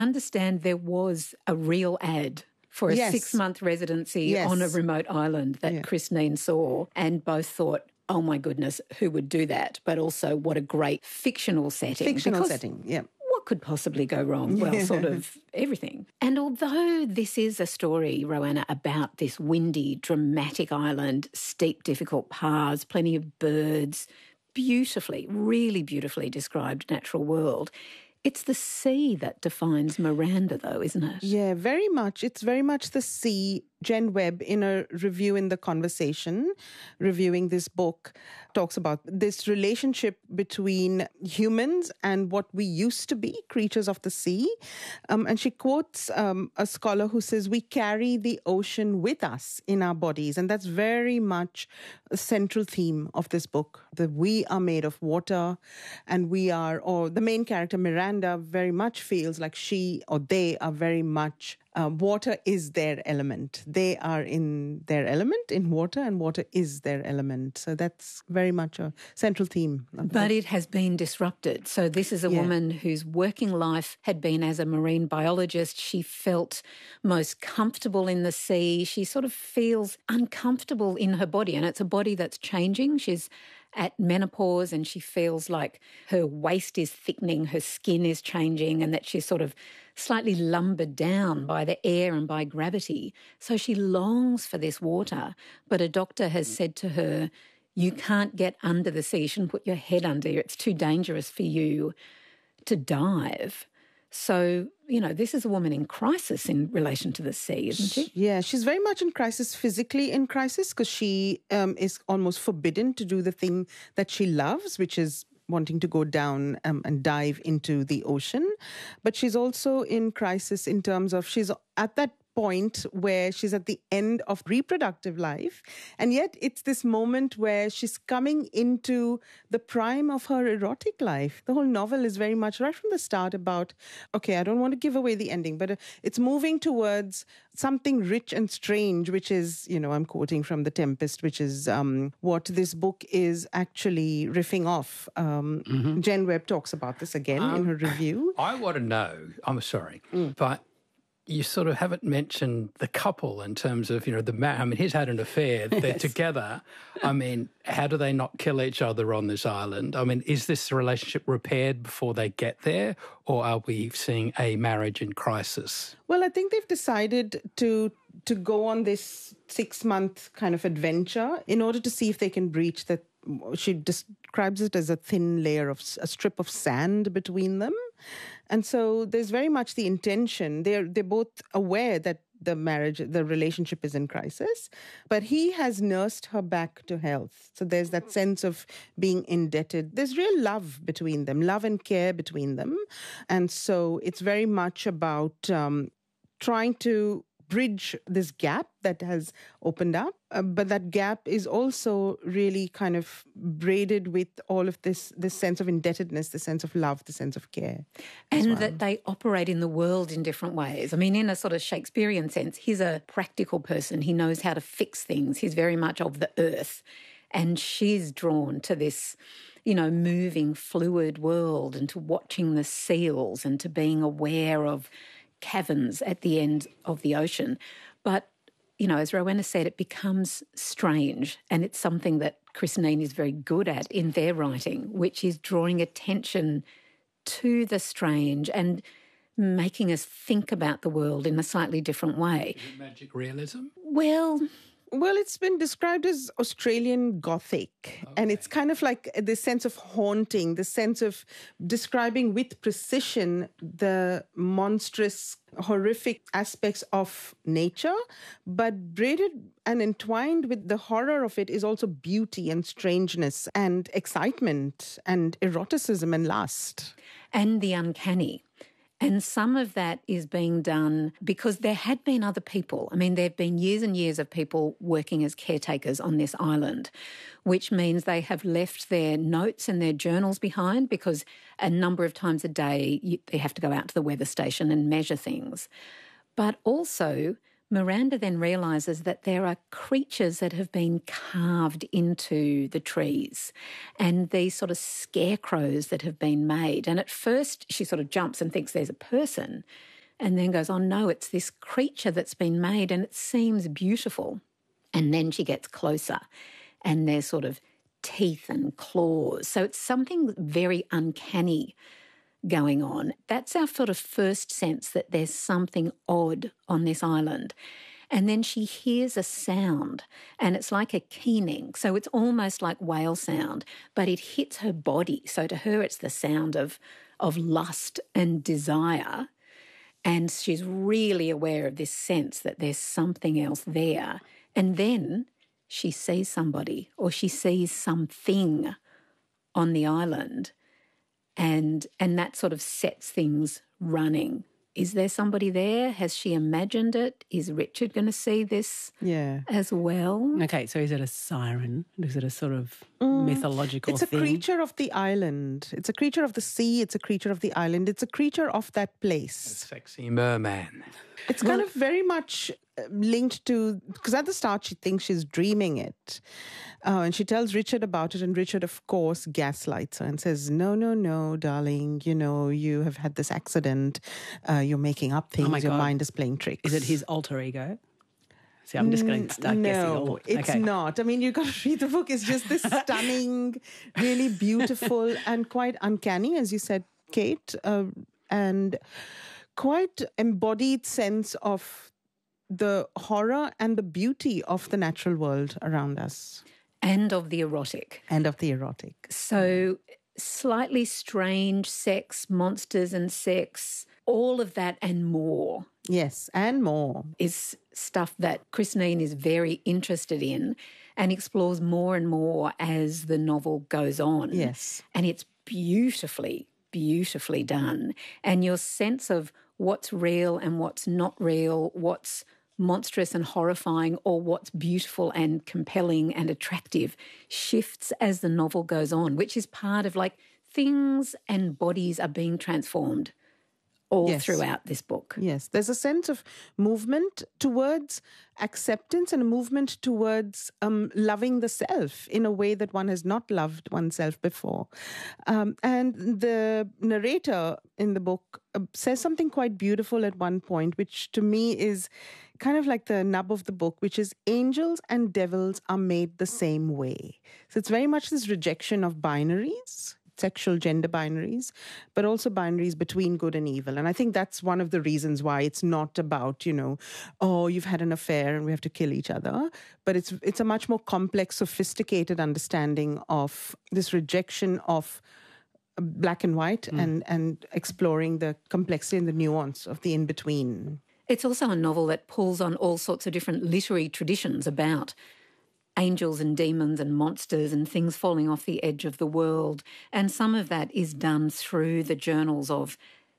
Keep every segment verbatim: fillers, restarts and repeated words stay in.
understand there was a real ad for a Yes. six-month residency Yes. on a remote island that Yeah. Christine saw, and both thought, oh my goodness, who would do that? But also what a great fictional setting. Fictional Because setting, yeah. what could possibly go wrong? Well, sort of everything. And although this is a story, Roanna, about this windy, dramatic island, steep, difficult paths, plenty of birds, beautifully, really beautifully described natural world, it's the sea that defines Miranda, though, isn't it? Yeah, very much. It's very much the sea. Jen Webb, in a review in The Conversation, reviewing this book, talks about this relationship between humans and what we used to be, creatures of the sea. Um, and she quotes um, a scholar who says, we carry the ocean with us in our bodies. And that's very much a central theme of this book, that we are made of water and we are, or the main character, Miranda, very much feels like she or they are very much Uh, water is their element. They are in their element, in water, and water is their element. So that's very much a central theme. But it has been disrupted. So this is a Yeah. woman whose working life had been as a marine biologist. She felt most comfortable in the sea. She sort of feels uncomfortable in her body, and it's a body that's changing. She's at menopause and she feels like her waist is thickening, her skin is changing, and that she's sort of slightly lumbered down by the air and by gravity. So she longs for this water, but a doctor has said to her, you can't get under the sea, you shouldn't put your head under, it's too dangerous for you to dive. So, you know, this is a woman in crisis in relation to the sea, isn't she? Yeah, she's very much in crisis, physically in crisis, because she um, is almost forbidden to do the thing that she loves, which is wanting to go down um, and dive into the ocean. But she's also in crisis in terms of she's at that point where she's at the end of reproductive life. And yet it's this moment where she's coming into the prime of her erotic life. The whole novel is very much right from the start about, okay, I don't want to give away the ending, but it's moving towards something rich and strange, which is, you know, I'm quoting from The Tempest, which is um, what this book is actually riffing off. Um, mm-hmm. Jen Webb talks about this again um, in her review. I want to know, I'm sorry, mm. but you sort of haven't mentioned the couple in terms of, you know, the man. I mean, he's had an affair. They're yes. together. I mean, how do they not kill each other on this island? I mean, is this relationship repaired before they get there, or are we seeing a marriage in crisis? Well, I think they've decided to to go on this six-month kind of adventure in order to see if they can breach that. She describes it as a thin layer of a strip of sand between them. And so there's very much the intention. They're they're both aware that the marriage, the relationship is in crisis, but he has nursed her back to health. So there's that sense of being indebted. There's real love between them, love and care between them. And so it's very much about um, trying to bridge this gap that has opened up. Uh, but that gap is also really kind of braided with all of this, this sense of indebtedness, the sense of love, the sense of care. And well. that they operate in the world in different ways. I mean, in a sort of Shakespearean sense, he's a practical person. He knows how to fix things. He's very much of the earth. And she's drawn to this, you know, moving, fluid world, and to watching the seals and to being aware of caverns at the end of the ocean. But, you know, as Roanna said, it becomes strange, and it's something that Christine is very good at in their writing, which is drawing attention to the strange and making us think about the world in a slightly different way. Is it magic realism? Well... Well, it's been described as Australian Gothic, okay. And it's kind of like this sense of haunting, the sense of describing with precision the monstrous, horrific aspects of nature, but braided and entwined with the horror of it is also beauty and strangeness and excitement and eroticism and lust. And the uncanny. And some of that is being done because there had been other people. I mean, there have been years and years of people working as caretakers on this island, which means they have left their notes and their journals behind because a number of times a day you, they have to go out to the weather station and measure things. But also, Miranda then realises that there are creatures that have been carved into the trees and these sort of scarecrows that have been made. And at first she sort of jumps and thinks there's a person, and then goes, oh no, it's this creature that's been made and it seems beautiful. And then she gets closer and there's sort of teeth and claws. So it's something very uncanny going on. That's our sort of first sense that there's something odd on this island. And then she hears a sound and it's like a keening. So it's almost like whale sound, but it hits her body. So to her, it's the sound of, of lust and desire. And she's really aware of this sense that there's something else there. And then she sees somebody or she sees something on the island and, and that sort of sets things running. Is there somebody there? Has she imagined it? Is Richard going to see this yeah. as well? Okay, so is it a siren? Is it a sort of mm, mythological It's a thing? creature of the island. It's a creature of the sea. It's a creature of the island. It's a creature of that place. A sexy merman. It's kind of very much linked to, because at the start she thinks she's dreaming it. Uh, and she tells Richard about it, and Richard, of course, gaslights her and says, no, no, no, darling, you know, you have had this accident. Uh, you're making up things. Oh my Your God. mind is playing tricks. Is it his alter ego? See, I'm just going to start no, guessing. No, all. it's okay. not. I mean, you've got to read the book. It's just this stunning, really beautiful and quite uncanny, as you said, Kate, uh, and quite embodied sense of the horror and the beauty of the natural world around us. And of the erotic. And of the erotic. So slightly strange sex, monsters and sex, all of that and more. Yes, and more. Is stuff that Christine is very interested in and explores more and more as the novel goes on. Yes. And it's beautifully, beautifully done. And your sense of what's real and what's not real, what's monstrous and horrifying, or what's beautiful and compelling and attractive shifts as the novel goes on, which is part of like things and bodies are being transformed all yes. throughout this book. Yes, there's a sense of movement towards acceptance and a movement towards um, loving the self in a way that one has not loved oneself before. Um, and the narrator in the book uh, says something quite beautiful at one point, which to me is kind of like the nub of the book, which is angels and devils are made the same way. So it's very much this rejection of binaries, sexual gender binaries, but also binaries between good and evil. And I think that's one of the reasons why it's not about, you know, oh, you've had an affair and we have to kill each other. But it's it's a much more complex, sophisticated understanding of this rejection of black and white mm. and, and exploring the complexity and the nuance of the in-between. It's also a novel that pulls on all sorts of different literary traditions about angels and demons and monsters and things falling off the edge of the world. And some of that is done through the journals of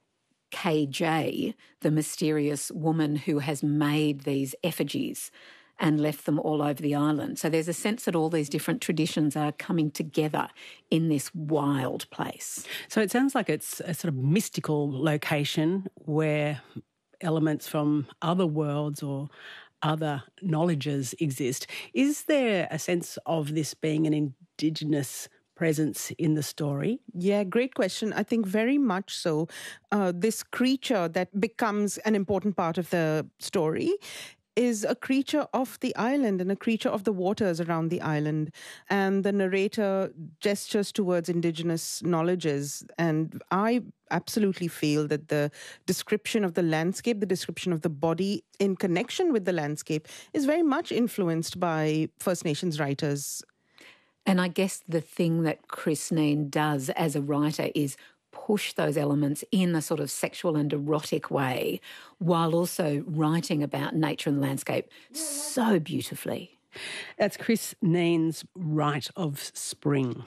K J, the mysterious woman who has made these effigies and left them all over the island. So there's a sense that all these different traditions are coming together in this wild place. So it sounds like it's a sort of mystical location where elements from other worlds or other knowledges exist. Is there a sense of this being an Indigenous presence in the story? Yeah, great question. I think very much so. Uh, this creature that becomes an important part of the story is a creature of the island and a creature of the waters around the island. And the narrator gestures towards Indigenous knowledges. And I absolutely feel that the description of the landscape, the description of the body in connection with the landscape is very much influenced by First Nations writers. And I guess the thing that Christine does as a writer is push those elements in a sort of sexual and erotic way while also writing about nature and landscape so beautifully. That's Chris Nain's Rite of Spring.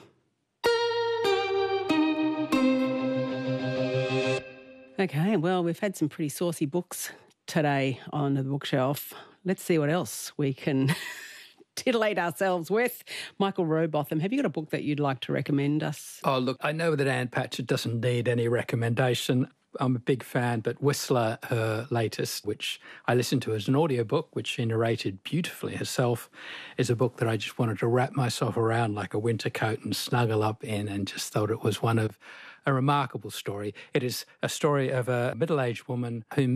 Okay, well, we've had some pretty saucy books today on the bookshelf. Let's see what else we can titillate ourselves with. Michael Rowbotham, have you got a book that you'd like to recommend us? Oh, look, I know that Ann Patchett doesn't need any recommendation. I'm a big fan, but Whistler, her latest, which I listened to as an audiobook, which she narrated beautifully herself, is a book that I just wanted to wrap myself around like a winter coat and snuggle up in, and just thought it was one of a remarkable story. It is a story of a middle-aged woman who